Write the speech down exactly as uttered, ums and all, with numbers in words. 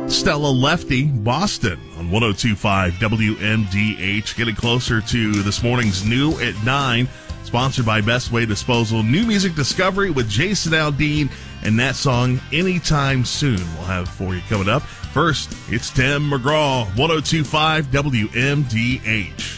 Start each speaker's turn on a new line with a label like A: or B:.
A: Stella Lefty, Boston on one oh two point five W M D H. Getting closer to this morning's new at nine. Sponsored by Best Way Disposal. New music discovery with Jason Aldean and that song Anytime Soon we'll have for you coming up. First, it's Tim McGraw, one oh two point five W M D H.